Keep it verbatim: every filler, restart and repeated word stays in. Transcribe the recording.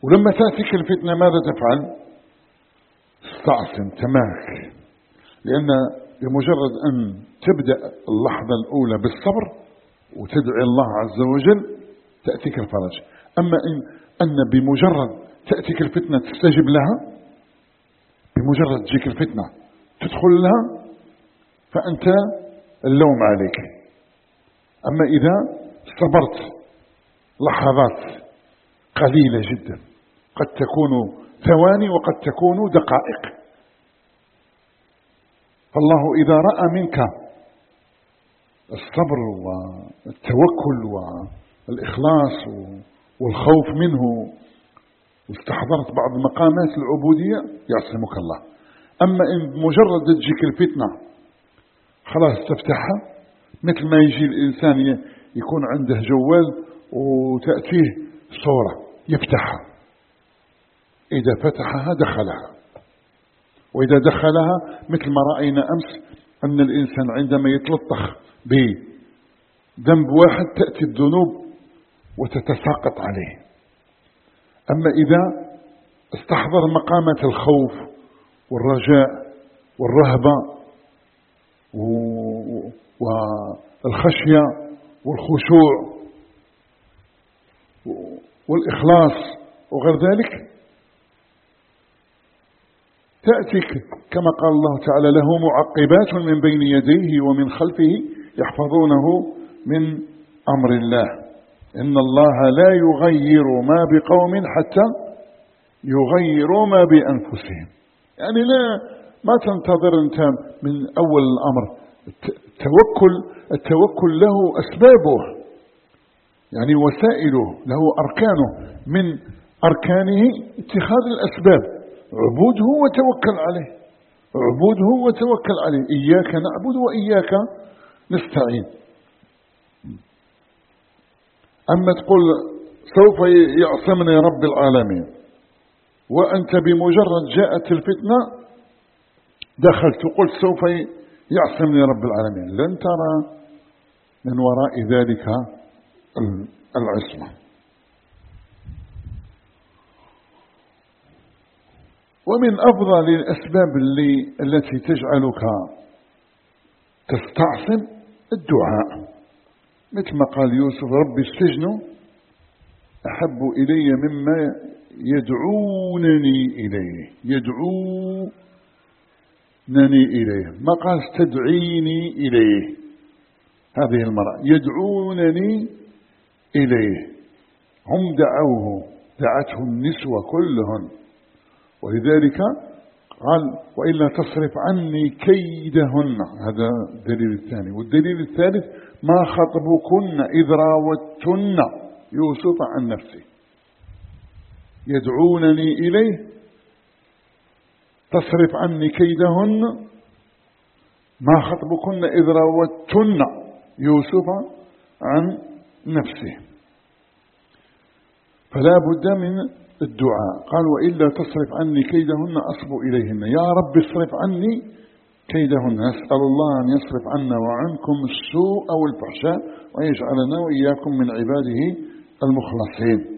ولما تأتيك الفتنة ماذا تفعل؟ استعصم، تماك، لأن بمجرد أن تبدأ اللحظة الأولى بالصبر وتدعي الله عز وجل تأتيك الفرج. أما إن أن بمجرد تأتيك الفتنة تستجب لها، بمجرد تجيك الفتنة تدخل لها، فأنت اللوم عليك. أما إذا صبرت لحظات قليلة جدا، قد تكون ثواني وقد تكون دقائق، فالله إذا رأى منك الصبر والتوكل والإخلاص والخوف منه واستحضرت بعض مقامات العبودية يعصمك الله. أما إن مجرد تجيك الفتنة خلاص تفتحها، مثل ما يجي الإنسان يكون عنده جوال وتأتيه صورة يفتحها، إذا فتحها دخلها، وإذا دخلها مثل ما رأينا أمس أن الإنسان عندما يتلطخ بذنب واحد تأتي الذنوب وتتساقط عليه. أما إذا استحضر مقامات الخوف والرجاء والرهبة والخشية والخشوع والإخلاص وغير ذلك، تأتيك كما قال الله تعالى له معقبات من بين يديه ومن خلفه يحفظونه من أمر الله، إن الله لا يغير ما بقوم حتى يغيروا ما بأنفسهم. يعني لا ما تنتظر أنت من أول الأمر. التوكل التوكل له أسبابه، يعني وسائله، له أركانه، من أركانه اتخاذ الأسباب، عبوده وتوكل عليه، عبوده وتوكل عليه، إياك نعبد وإياك نستعين. أما تقول سوف يعصمني رب العالمين وأنت بمجرد جاءت الفتنة دخلت وقلت سوف يعصمني رب العالمين، لن ترى من وراء ذلك العصمة. ومن أفضل الأسباب اللي التي تجعلك تستعصم الدعاء، مثل ما قال يوسف رب السجن أحب إلي مما يدعونني إليه، يدعونني إليه، ما قال استدعيني إليه. هذه المرأة يدعونني إليه، هم دعوه، دعته النسوة كلهن، ولذلك قال وإلا تصرف عني كيدهن. هذا الدليل الثاني. والدليل الثالث ما خطبكن إذ راوتن يوسف عن نفسه، يدعونني إليه تصرف عني كيدهن ما خطبكن إذ راوتن يوسف عن نفسه. فلا بد من الدعاء. قال وإلا تصرف عني كيدهن أصب إليهن، يا رب اصرف عني كيدهن. نسأل الله أن يصرف عنا وعنكم السوء والفحشاء ويجعلنا وإياكم من عباده المخلصين.